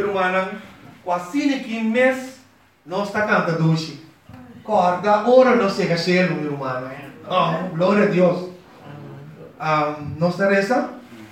irmã, quase que mês, nós está cantando doce. Corda, ora não chega cielo, meu irmão. Oh, glória a Deus. Nós reza.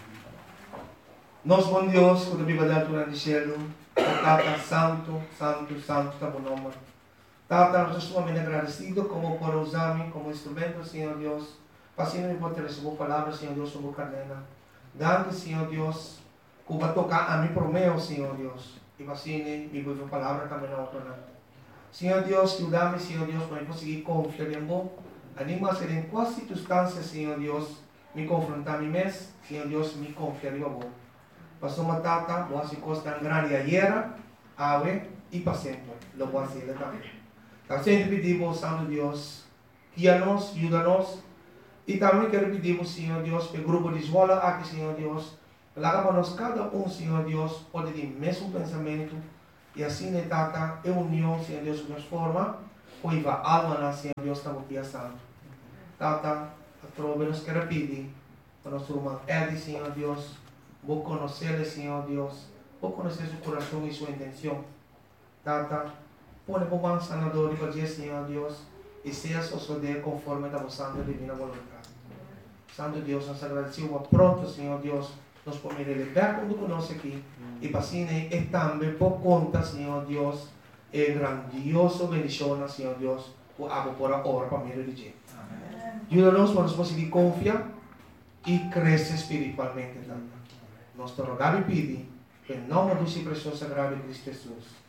Nós, bom Deus, quando viva da altura do cielo, Tata, santo, santo, santo, está bom nome. Tata, nós estamos muito agradecidos como por usar-me como instrumento, Senhor Deus. Passinho por ter recebido palavras, Senhor Deus, sobre cadena. Dando, Senhor Deus, que vai tocar a mim por meio, Senhor Deus. E passinho, me vou palavra também na outra. Senhor Deus, ajuda-me, Senhor Deus, para eu conseguir confiar em você. Anima-me ser em qual circunstância, Senhor Deus, me confrontar a mim mesmo, Senhor Deus, me confiar em você. Passou uma tata, boa se costa grande ayer, ave e para sempre. Lo voy a hacer também. Então, sempre pedimos, Santo Deus, guia-nos, ajuda-nos. E também quero pedir, Senhor Deus, para o grupo de escola aqui, Senhor Deus, para nós cada Senhor Deus, pode ter o mesmo pensamento. E assim, tata, é união, Senhor Deus, de forma, pois a alma, Senhor Deus, está aqui a santo. Tata, a trova nos quer pedir, para nosso irmão Eddie, Senhor Deus, vou conhecer, Senhor Deus, vou conhecer seu coração e sua intenção. Tata, põe por mão sanador e fazer, Senhor Deus, e seja suceder conforme a vossa divina vontade. Santo Deus, nós agradecemos pronto, Senhor Deus, nos podemos levar quando conosco aqui. E para assim, é também por conta, Senhor Deus, é grandioso bendição, Senhor Deus, o água por a hora para mim dirigir. Ajuda-nos para nós conseguir confiar e crescer espiritualmente. Nós te rogamos e pedimos, em nome do seu precioso sagrado Cristo Jesus.